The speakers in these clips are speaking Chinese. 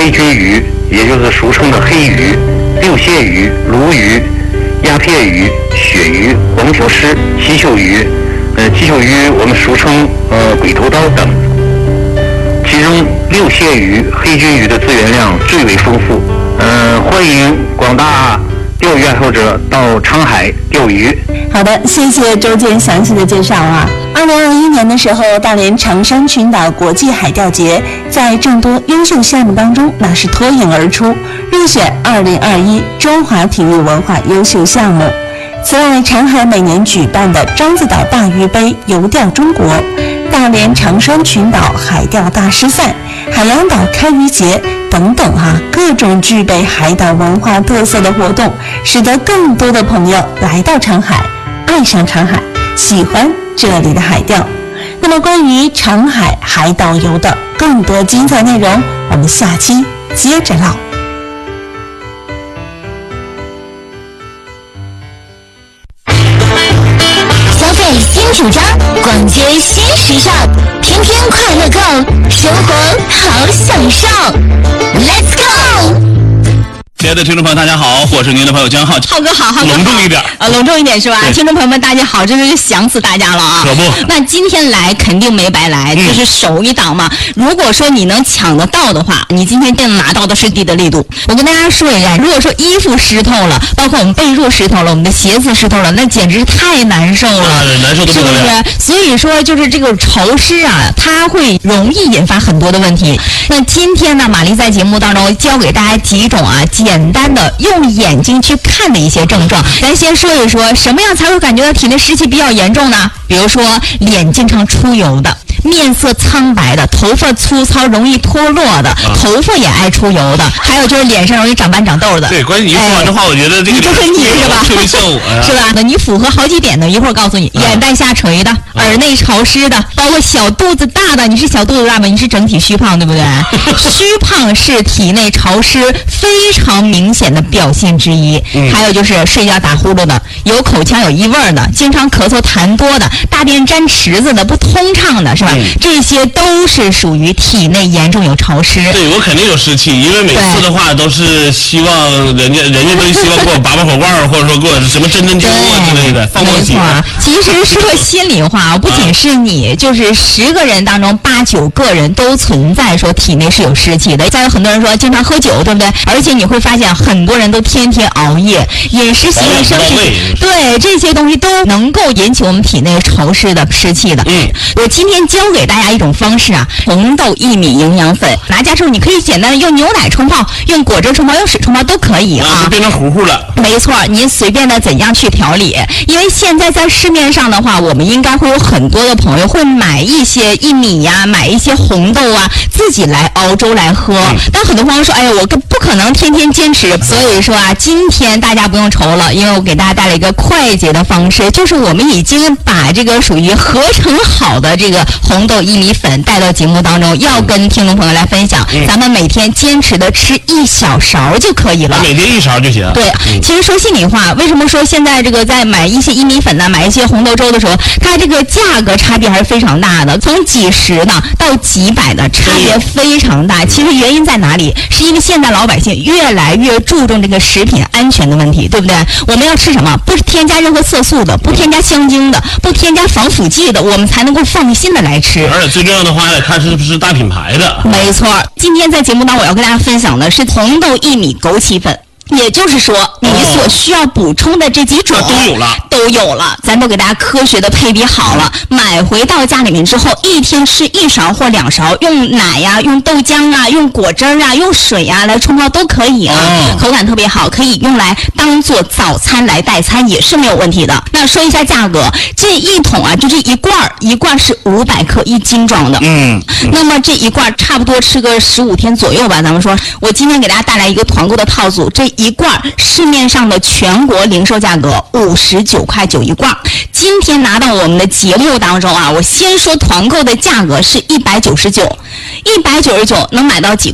黑鲟鱼，也就是俗称的黑鱼、六蟹鱼、鲈鱼、鸦片鱼、鳕鱼、黄条虱、鸡袖鱼，鸡袖鱼我们俗称鬼头刀等。其中六蟹鱼、黑鲟鱼的资源量最为丰富。欢迎广大钓鱼爱好者到长海钓鱼。 好的，谢谢周健详细的介绍啊。2021年的时候，大连长山群岛国际海钓节在众多优秀项目当中，那是脱颖而出，入选2021中华体育文化优秀项目。此外，长海每年举办的獐子岛大鱼杯游钓中国、大连长山群岛海钓大师赛、海洋岛开渔节等等各种具备海岛文化特色的活动，使得更多的朋友来到长海，爱上长海，喜欢这里的海钓。那么关于长海海岛游的更多精彩内容，我们下期接着唠。 消费新主张，逛街新时尚，天天快乐购，生活好享受。Let's go！ 亲爱的听众朋友，大家好，我是您的朋友江浩。 浩哥好，浩哥好， 隆重一点隆重一点是吧？听众朋友们，大家好，真是想死大家了啊！ 可不， 那今天来肯定没白来，就是首一档嘛。如果说你能抢得到的话，你今天定拿到的是地的力度。我跟大家说一下，如果说衣服湿透了，包括我们被褥湿透了，我们的鞋子湿透了，那简直太难受了， 难受的不得了。 是不是？所以说，就是这个潮湿啊，它会容易引发很多的问题。那今天呢，玛丽在节目当中教给大家几种简单的用眼睛去看的一些症状。咱先说一说，什么样才会感觉到体内湿气比较严重呢？比如说脸经常出油的，面色苍白的，头发粗糙容易脱落的，头发也爱出油的，还有就是脸上容易长斑长痘的。 对，关于你说完这话，我觉得这个就是你是吧？ 特别像我呀， 是吧？那你符合好几点的，一会儿告诉你，眼袋下垂的，耳内潮湿的，包括小肚子大的，你是小肚子大吗？你是整体虚胖，对不对？虚胖是体内潮湿非常明显的表现之一。还有就是睡觉打呼噜的，有口腔有异味的，经常咳嗽痰多的，大便沾池子的，不通畅的，是吧？这些都是属于体内严重有潮湿。 对，我肯定有湿气，因为每次的话都是希望人家都希望给我拔拔火罐，或者说给我什么针针灸之类的，放放血。 其实说心里话，不仅是你，就是10个人当中8、9个人都存在说体内是有湿气的。再有很多人说经常喝酒，对不对？而且你会发现很多人都天天熬夜，饮食习惯、生活，对这些东西都能够引起我们体内潮湿的湿气的。我今天教给大家一种方式红豆薏米营养粉，拿家之后你可以简单的用牛奶冲泡，用果汁冲泡，用水冲泡都可以就变成糊糊了。 没错，您随便的怎样去调理。因为现在在市面上的话，我们应该会有很多的朋友会买一些薏米买一些红豆自己来熬粥来喝。但很多朋友说，哎呀，我不可能天天坚持。所以说今天大家不用愁了，因为我给大家带来一个快捷的方式，就是我们已经把这个属于合成好的这个红豆薏米粉带到节目当中，要跟听众朋友来分享。咱们每天坚持的吃1小勺就可以了， 每天1勺就行。 对，其实说心里话，为什么说现在这个在买一些薏米粉买一些红豆粥的时候，它这个价格差别还是非常大的，从几十呢到几百的差别非常大。其实原因在哪里？是因为现在老百姓越来越注重这个食品安全的问题，对不对？我们要吃什么？不添加任何色素的，不添加香精的，不添加防腐剂的，我们才能够放心的来吃。 而且最重要的话呢，看是不是大品牌的。 没错，今天在节目当中我要跟大家分享的是红豆薏米枸杞粉。也就是说，你所需要补充的这几种都有了，咱都给大家科学的配比好了。买回到家里面之后，一天吃1勺或2勺，用奶用豆浆用果汁用水来冲泡都可以口感特别好，可以用来当做早餐来代餐也是没有问题的。那说一下价格，这一桶就这一罐是500克1斤装的。那么这一罐差不多吃个15天左右吧。咱们说，我今天给大家带来一个团购的套组，这一罐市面上的全国零售价格59.9块一罐。今天拿到我们的节目当中我先说团购的价格是199，199能买到几罐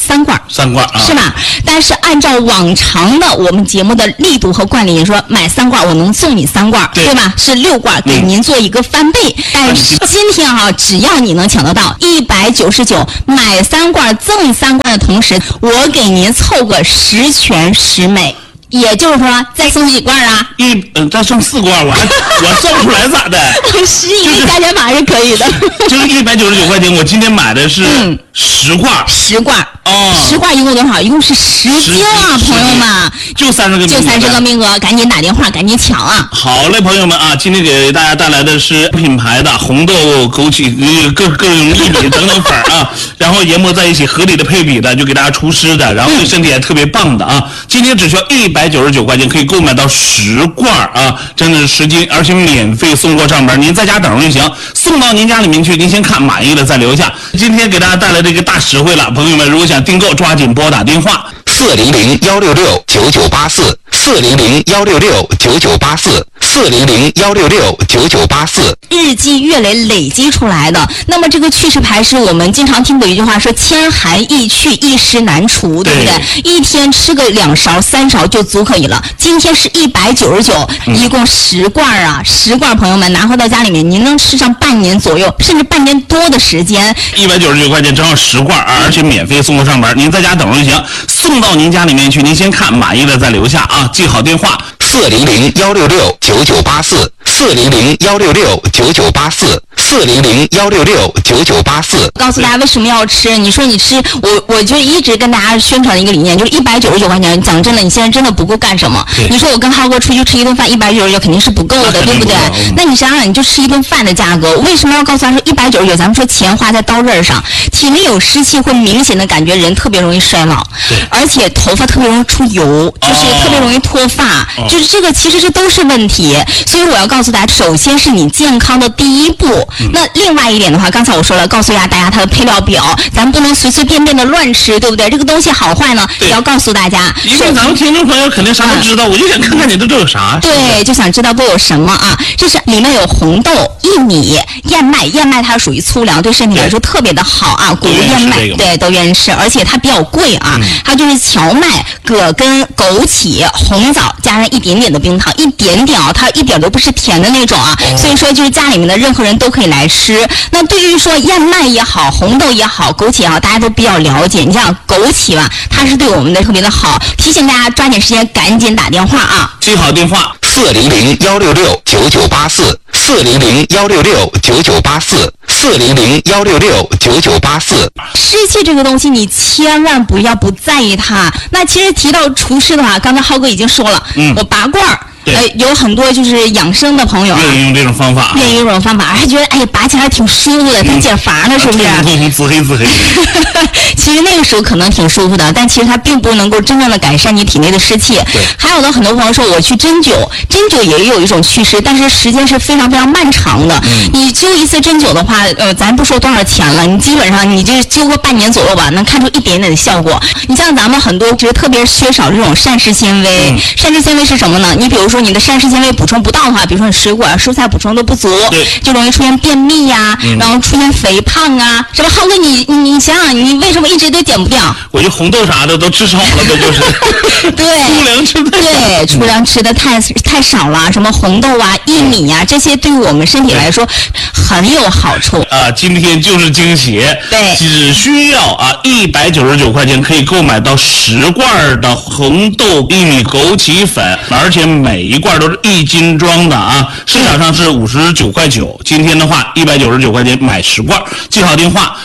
3罐 ，3罐啊， 是吧？但是按照往常的我们节目的力度和惯例，你说买3罐我能送你3罐，对吧？是6罐，给您做一个翻倍。但是今天啊，只要你能抢得到199，买3罐赠3罐的同时，我给您凑个10全10美。也就是说，再送几罐啊？ 再送4罐，我算不出来咋的 ？11个加减码是可以的。 就是199块钱，我今天买的是10罐 ，10罐哦，10罐一共多少？一共是10斤啊，朋友们， 就30个名额，赶紧打电话，赶紧抢啊！ 好嘞，朋友们啊，今天给大家带来的是品牌的红豆、枸杞、各种薏米等等粉啊，然后研磨在一起，合理的配比的，就给大家除湿的，然后对身体还特别棒的啊！今天只需要199块钱可以购买到10罐啊，真的是10斤，而且免费送货上门，您在家等着就行，送到您家里面去，您先看满意了再留下。今天给大家带来这个大实惠了，朋友们如果想订购，抓紧拨打电话 400-166-9984，400-166-9984，400-166-9984。 日积月累积出来的。那么这个祛湿牌是我们经常听的一句话，说千寒易去，一湿难除，对不对？一天吃个2勺3勺就足可以了。今天是199，一共10罐啊，10罐，朋友们拿回到家里面，您能吃上半年左右，甚至半年多的时间。 199块钱正好10罐，而且免费送货上门，您在家等着就行，送到您家里面去，您先看满意了再留下啊，记好电话 400-166-9984，400-166-9984，400-166-9984。 告诉大家为什么要吃？你说你吃，我就一直跟大家宣传一个理念，就是199块钱。讲真的，你现在真的不够干什么？你说我跟浩哥出去吃一顿饭，199肯定是不够的，对不对？那你想想，你就吃一顿饭的价格，为什么要告诉他说199？咱们说钱花在刀刃上，体内有湿气会明显的感觉人特别容易衰老，而且头发特别容易出油，就是特别容易脱发，就是这个其实这都是问题。所以我要告诉大家，首先是你健康的第一步。那另外一点的话，刚才我说了，告诉一下大家它的配料表，咱不能随随便便的乱吃，对不对？这个东西好坏呢，也要告诉大家。 因为咱们听众朋友肯定啥都知道，我就想看看你都有啥。 对，就想知道都有什么啊？这是里面有红豆、薏米、燕麦，燕麦它属于粗粮，对身体来说特别的好啊。谷物燕麦，对，都愿意吃，而且它比较贵啊。它就是荞麦、葛根、枸杞、红枣，加上一点点的冰糖，一点点啊，它一点都不是甜的那种啊。所以说，就是家里面的任何人都可以来吃。那对于说燕麦也好，红豆也好，枸杞也好，大家都比较了解。你像枸杞吧，它是对我们的特别的好。提醒大家抓紧时间，赶紧打电话啊！ 记好电话 ：400-166-9984，400-166-9984，400-166-9984。 湿气这个东西，你千万不要不在意它。那其实提到除湿的话，刚才浩哥已经说了，我拔罐儿。有很多就是养生的朋友啊， 愿意用这种方法， 还觉得哎呀拔起来挺舒服的，挺解乏的，是不是？ 自黑。 其实那个时候可能挺舒服的，但其实它并不能够真正的改善你体内的湿气。还有的很多朋友说我去针灸也有一种祛湿，但是时间是非常非常漫长的。你灸一次针灸的话，咱不说多少钱了，你基本上你就灸个半年左右吧，能看出一点点的效果。你像咱们很多觉得特别缺少这种膳食纤维，膳食纤维是什么呢？你比如说你的膳食纤维补充不到的话，比如说你水果蔬菜补充都不足，就容易出现便秘呀，然后出现肥胖啊，是吧？浩哥，你想想，你为什么一直都减不掉？ 我就红豆啥的都吃少了，这就是。 对， 粗粮吃的粗粮吃的太少了，什么红豆啊、薏米啊，这些对于我们身体来说很有好处啊。今天就是惊喜， 对， 只需要199块钱可以购买到10罐的红豆、薏米、枸杞粉，而且每一罐都是1斤装的啊。市场上是59.9块，今天的话199块钱买10罐，记好电话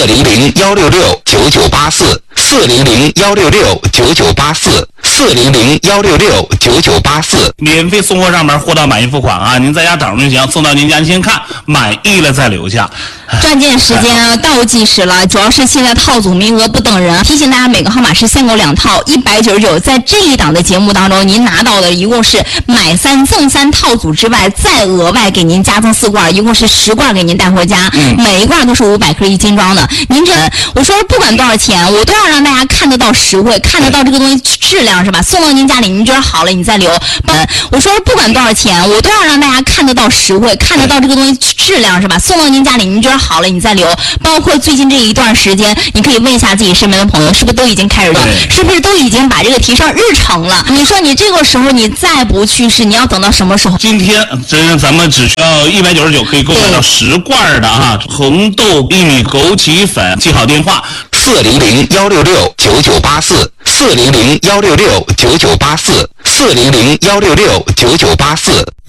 ：400-166-9984，400-166-9984，400-166-9984。 免费送货上门，货到满意付款啊！您在家等着就行，送到您家先看满意了再留下。 抓紧时间啊，倒计时了，主要是现在套组名额不等人，提醒大家每个号码是限购2套，199。在这一档的节目当中，您拿到的一共是买3赠3套组之外，再额外给您加赠4罐，一共是10罐给您带回家，每一罐都是500克1斤装的。您这我说不管多少钱，我都要让大家看得到实惠，看得到这个东西质量是吧？送到您家里，您觉得好了，你再留。我说不管多少钱，我都要让大家看得到实惠，看得到这个东西质量是吧？送到您家里，您觉得好了，你再留。包括最近这一段时间，你可以问一下自己身边的朋友，是不是都已经开始用？是不是都已经把这个提上日程了？你说你这个时候你再不去试，你要等到什么时候？ 今天咱们只需要199可以购买到10罐的啊红豆薏米枸杞粉，记好电话 400-166-9984，400-166-9984，400-166-9984。